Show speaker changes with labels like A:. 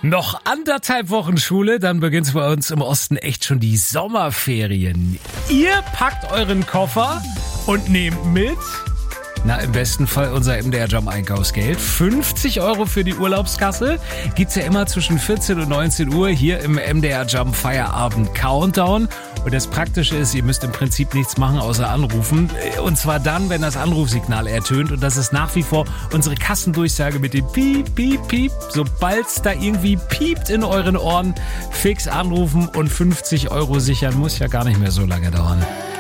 A: Noch 1,5 Wochen Schule, dann beginnt bei uns im Osten echt schon die Sommerferien. Ihr packt euren Koffer und nehmt mit, im besten Fall unser MDR Jam Einkaufsgeld. 50 € für die Urlaubskasse. Gibt's ja immer zwischen 14 und 19 Uhr hier im MDR Jam Feierabend Countdown. Und das Praktische ist, ihr müsst im Prinzip nichts machen, außer anrufen. Und zwar dann, wenn das Anrufsignal ertönt. Und das ist nach wie vor unsere Kassendurchsage mit dem Piep, Piep, Piep. Sobald's da irgendwie piept in euren Ohren, fix anrufen und 50 € sichern. Muss ja gar nicht mehr so lange dauern.